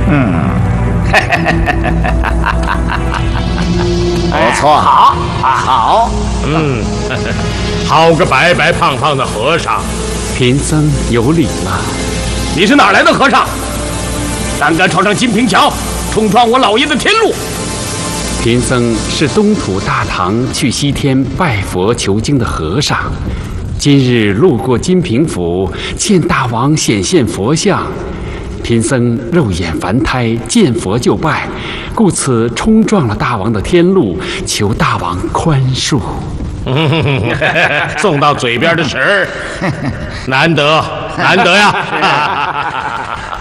不错， 好，好， 好个白白胖胖的和尚。 贫僧有礼了。 你是哪来的和尚？胆敢闯上金瓶桥，冲撞我老爷的天路！ 贫僧是东土大唐去西天拜佛求经的和尚，今日路过金瓶府，见大王显现佛像，贫僧肉眼凡胎，见佛就拜，故此冲撞了大王的天路，求大王宽恕。 送到嘴边的食儿，难得呀！